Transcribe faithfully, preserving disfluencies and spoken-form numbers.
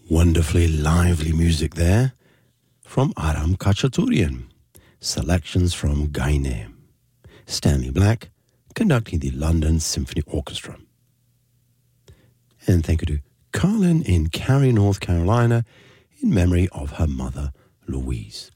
Wonderfully lively music there from Aram Khachaturian. Selections from Gaine. Stanley Black conducting the London Symphony Orchestra. And thank you to Carlin in Cary, North Carolina, in memory of her mother, Louise.